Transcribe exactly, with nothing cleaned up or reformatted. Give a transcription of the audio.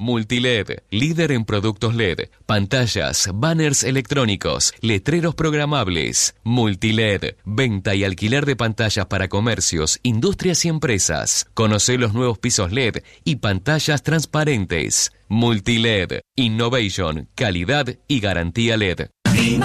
Multiled, líder en productos L E D, pantallas, banners electrónicos, letreros programables. Multiled, venta y alquiler de pantallas para comercios, industrias y empresas. Conoce los nuevos pisos L E D y pantallas transparentes. Multiled, innovation, calidad y garantía L E D.